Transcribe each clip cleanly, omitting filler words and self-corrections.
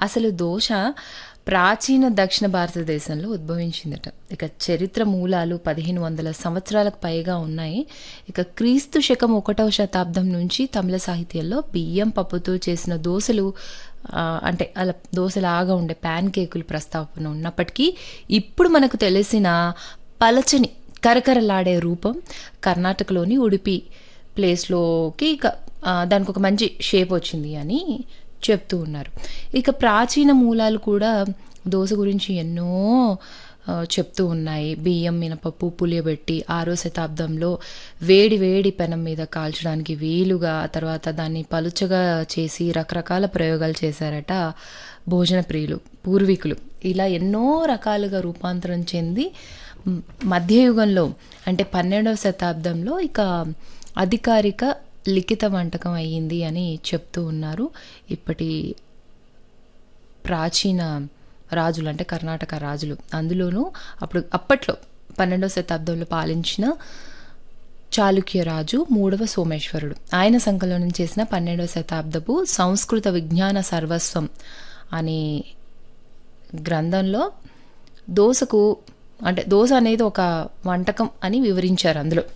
అసలు దోస ప్రాచీన దక్షిణ భారతదేశంలో ఉద్భవించిందట. ఇక చరిత్ర మూలాలు 1500 సంవత్సరాలకు పైగా ఉన్నాయి. ఇక క్రీస్తు శకం 1వ శతాబ్దం నుంచి తమిళ సాహిత్యంలో బియ్యం పప్పుతో చేసిన దోసలు అంటే అలా దోసలాగా ఉండే ప్యాన్ కేకులు ప్రస్తావన ఉన్నప్పటికీ ఇప్పుడు మనకు తెలిసిన పలచని కరకరలాడే రూపం కర్ణాటకలోని ఉడిపి ప్లేస్లోకి ఇక దానికి ఒక మంచి షేప్ వచ్చింది అని చెప్తూ ఉన్నారు. ఇక ప్రాచీన మూలాలు కూడా దోస గురించి ఎన్నో చెప్తూ ఉన్నాయి. బియ్యం మినపప్పు పులియబెట్టి 6వ శతాబ్దంలో వేడి వేడి పెనం మీద కాల్చడానికి వీలుగా, తర్వాత దాన్ని పలుచగా చేసి రకరకాల ప్రయోగాలు చేశారట భోజన ప్రియులు పూర్వీకులు. ఇలా ఎన్నో రకాలుగా రూపాంతరం చెంది మధ్యయుగంలో అంటే 12వ శతాబ్దంలో ఇక అధికారిక లిఖిత వంటకం అయ్యింది అని చెప్తూ ఉన్నారు. ఇప్పటి ప్రాచీన రాజులు అంటే కర్ణాటక రాజులు, అందులోనూ అప్పట్లో 12వ శతాబ్దంలో పాలించిన చాళుక్య రాజు 3వ సోమేశ్వరుడు ఆయన సంకలనం చేసిన 12వ శతాబ్దపు సంస్కృత విజ్ఞాన సర్వస్వం అనే గ్రంథంలో దోసకు అంటే దోస అనేది ఒక వంటకం అని వివరించారు. అందులో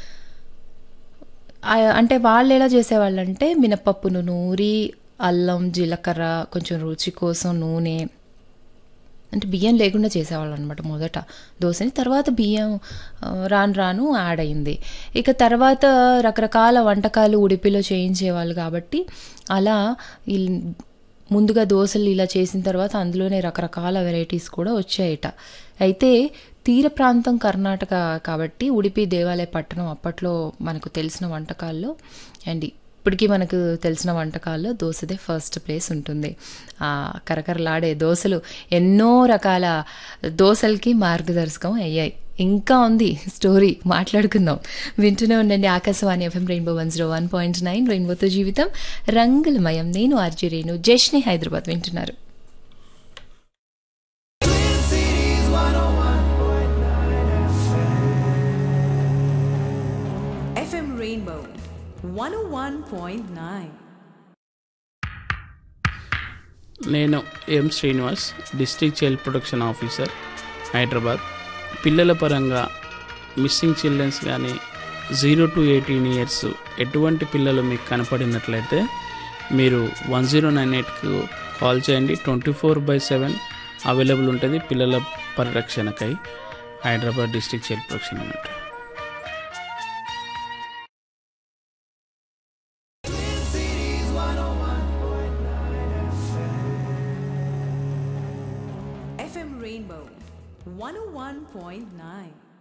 అంటే వాళ్ళు ఎలా చేసేవాళ్ళంటే మినపప్పును నూరి అల్లం జీలకర్ర కొంచెం రుచి కోసం నూనె అంటే బియ్యం లేకుండా చేసేవాళ్ళు అనమాట మొదట దోశని. తర్వాత బియ్యం రాను రాను యాడ్ అయింది. ఇక తర్వాత రకరకాల వంటకాలు ఉడిపిలో చేయించేవాళ్ళు కాబట్టి అలా ముందుగా దోశలు ఇలా చేసిన తర్వాత అందులోనే రకరకాల వెరైటీస్ కూడా వచ్చాయట. అయితే తీర ప్రాంతం కర్ణాటక కాబట్టి ఉడిపి దేవాలయ పట్టణం అప్పట్లో మనకు తెలిసిన వంటకాల్లో అండ్ ఇప్పటికీ మనకు తెలిసిన వంటకాల్లో దోశదే ఫస్ట్ ప్లేస్ ఉంటుంది. కరకరలాడే దోశలు ఎన్నో రకాల దోశలకి మార్గదర్శకం అయ్యాయి. ఇంకా ఉంది స్టోరీ, మాట్లాడుకుందాం. వింటూనే ఉండండి ఆకాశవాణి FM రెయిన్బో 101.9 రెయిన్బోతో జీవితం రంగులమయం. నేను ఆర్జే రేణు, జష్ని హైదరాబాద్ వింటున్నారు. FM Rainbow 101.9. నేను ఎం Srinivas, district child protection officer, Hyderabad. పిల్లల పరంగా మిస్సింగ్ చిల్డ్రన్స్ కానీ 0 to 18 years ఎటువంటి పిల్లలు మీకు కనపడినట్లయితే మీరు 1098కు కాల్ చేయండి. 24/7 అవైలబుల్ ఉంటుంది పిల్లల పరిరక్షణకై. హైదరాబాద్ డిస్ట్రిక్ట్ చైల్డ్ ప్రొటెక్షన్ అన్నట్టు. FM Rainbow 101.9.